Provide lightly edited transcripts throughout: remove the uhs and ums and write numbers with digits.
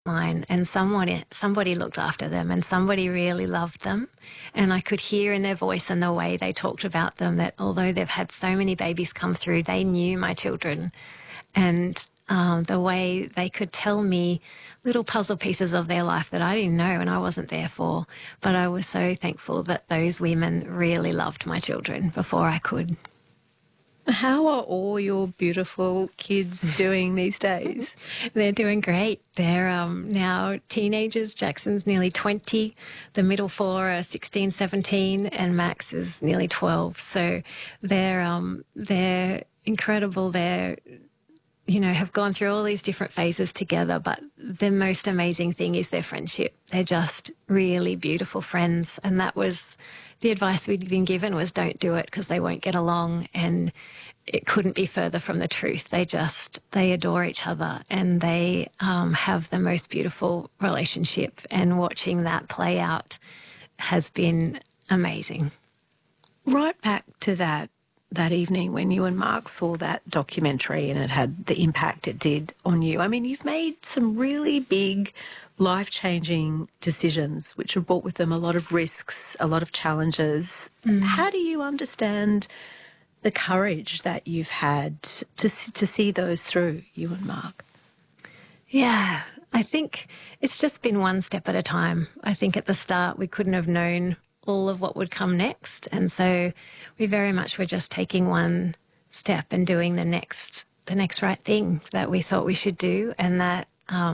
mine, and somebody looked after them, and somebody really loved them. And I could hear in their voice and the way they talked about them that although they've had so many babies come through, they knew my children. And the way they could tell me little puzzle pieces of their life that I didn't know and I wasn't there for. But I was so thankful that those women really loved my children before I could. How are all your beautiful kids doing these days? They're doing great. They're now teenagers. Jackson's nearly 20. The middle four are 16, 17, and Max is nearly 12. So they're incredible. They're, have gone through all these different phases together, but the most amazing thing is their friendship. They're just really beautiful friends, and that was the advice we'd been given was don't do it because they won't get along, and it couldn't be further from the truth. They adore each other, and they have the most beautiful relationship, and watching that play out has been amazing. Right back to that evening when you and Mark saw that documentary and it had the impact it did on you. I mean, you've made some really big life-changing decisions which have brought with them a lot of risks, a lot of challenges. How do you understand the courage that you've had to see those through, you and Mark? Yeah, I think it's just been one step at a time. I think at the start we couldn't have known all of what would come next, and so we very much were just taking one step and doing the next right thing that we thought we should do, and that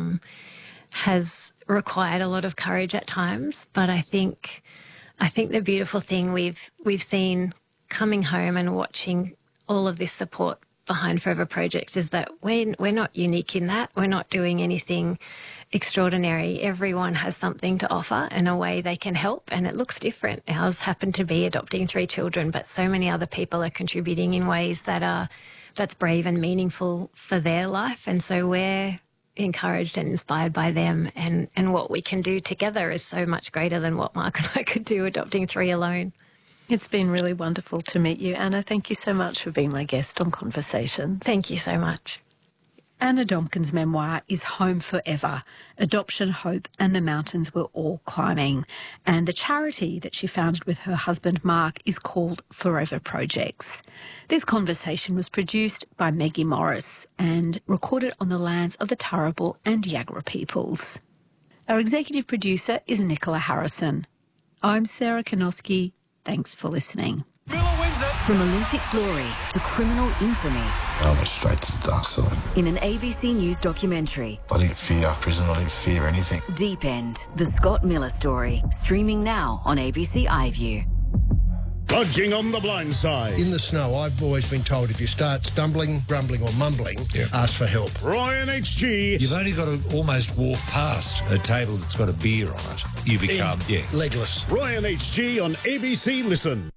has required a lot of courage at times. But I think the beautiful thing we've seen coming home and watching all of this support behind Forever Projects is that we're not unique in that. We're not doing anything extraordinary. Everyone has something to offer and a way they can help, and it looks different. Ours happened to be adopting 3 children, but so many other people are contributing in ways that's brave and meaningful for their life. And so we're encouraged and inspired by them, and what we can do together is so much greater than what Mark and I could do adopting 3 alone. It's been really wonderful to meet you, Anna. Thank you so much for being my guest on Conversations. Thank you so much. Anna Domkin's memoir is Home Forever, Adoption, Hope and the Mountains We're All Climbing. And the charity that she founded with her husband Mark is called Forever Projects. This conversation was produced by Maggie Morris and recorded on the lands of the Turrbal and Yagara peoples. Our executive producer is Nicola Harrison. I'm Sarah Kanoski. Thanks for listening. From Olympic glory to criminal infamy. I went straight to the dark side. In an ABC News documentary. I didn't fear prison, I didn't fear anything. Deep End, the Scott Miller story. Streaming now on ABC iView. Lodging on the blind side. In the snow, I've always been told if you start stumbling, grumbling or mumbling, ask for help. Ryan HG. You've only got to almost walk past a table that's got a beer on it. You become, legless. Ryan HG on ABC Listen.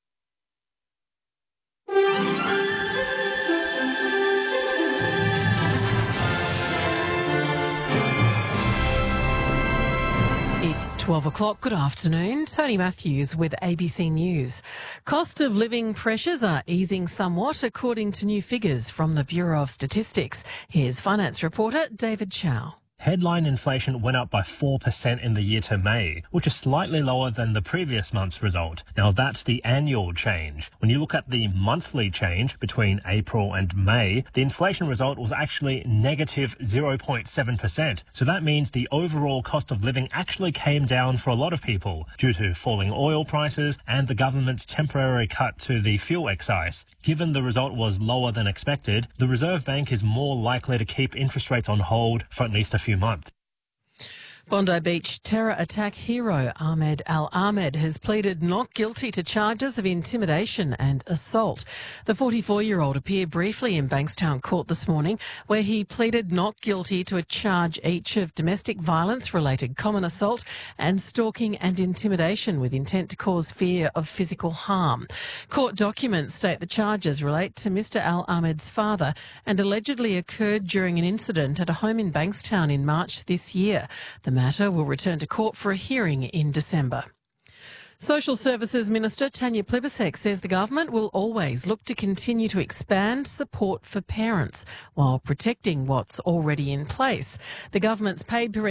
It's 12 o'clock. Good afternoon. Tony Matthews with ABC News. Cost of living pressures are easing somewhat according to new figures from the Bureau of Statistics. Here's finance reporter David Chow. Headline inflation went up by 4% in the year to May, which is slightly lower than the previous month's result. Now, that's the annual change. When you look at the monthly change between April and May, the inflation result was actually negative 0.7%. So that means the overall cost of living actually came down for a lot of people due to falling oil prices and the government's temporary cut to the fuel excise. Given the result was lower than expected, the Reserve Bank is more likely to keep interest rates on hold for at least a few months. Bondi Beach terror attack hero Ahmed Al-Ahmed has pleaded not guilty to charges of intimidation and assault. The 44-year-old appeared briefly in Bankstown Court this morning, where he pleaded not guilty to a charge each of domestic violence-related common assault and stalking and intimidation with intent to cause fear of physical harm. Court documents state the charges relate to Mr Al-Ahmed's father and allegedly occurred during an incident at a home in Bankstown in March this year. The matter will return to court for a hearing in December. Social Services Minister Tanya Plibersek says the government will always look to continue to expand support for parents while protecting what's already in place. The government's paid parental